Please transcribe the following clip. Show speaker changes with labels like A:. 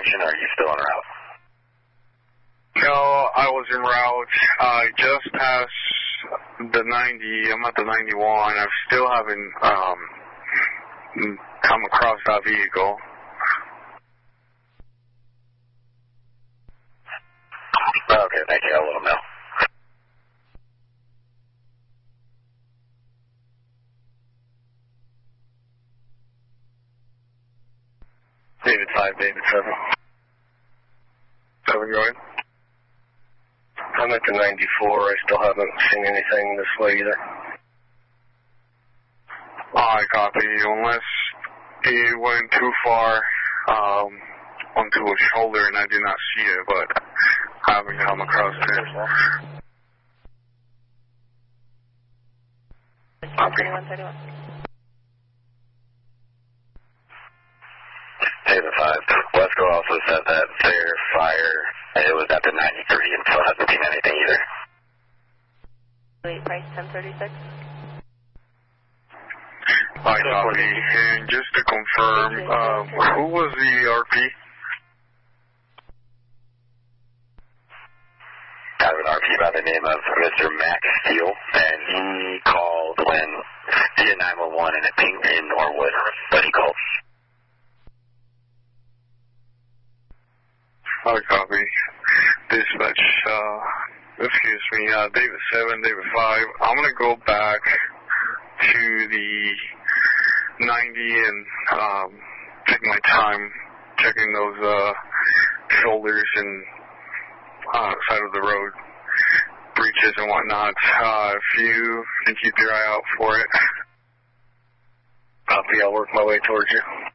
A: intervention, or are you still en route?
B: No, I was en route. I just passed the 90. I'm at the 91. I still haven't come across that vehicle.
A: Okay, thank you. I'll let them know.
B: David 5, David 7. 7, go ahead.
C: I'm at the 94. I still haven't seen anything this way either.
B: I copy. Unless it went too far onto a shoulder and I did not see it, but I haven't come across it.
A: Copy.
D: 31.
A: David 5. Wesco also said that their fire, it was at the 93 and still hasn't seen anything either.
D: Wait, price 1036.
B: I copy. And just to confirm, who was the RP?
A: I have an RP by the name of Mr. Max Steele, and he called when he had 911 in a ping in Norwood, but he called.
B: I copy. Dispatch, excuse me, David 7, David 5. I'm going to go back to the 90 and take my time checking those shoulders and side of the road breaches and whatnot. If you can keep your eye out for it.
C: Copy. I'll work my way towards you.